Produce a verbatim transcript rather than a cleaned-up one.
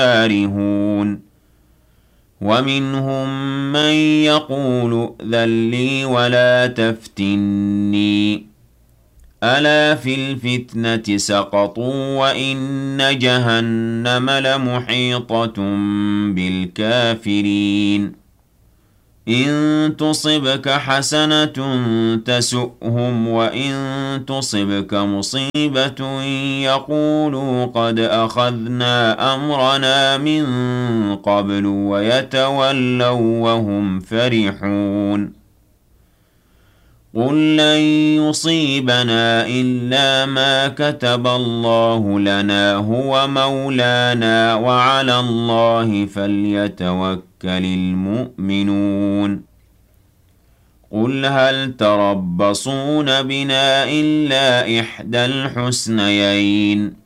كارهون ومنهم من يقول ائذن لي ولا تفتني ألا في الفتنة سقطوا وإن جهنم لمحيطة بالكافرين إن تصبك حسنة تسؤهم وإن تصبك مصيبة يقولوا قد أخذنا أمرنا من قبل ويتولوا وهم فرحون قل لن يصيبنا إلا ما كتب الله لنا هو مولانا وعلى الله فليتوكل المؤمنون قل هل تربصون بنا إلا إحدى الحسنيين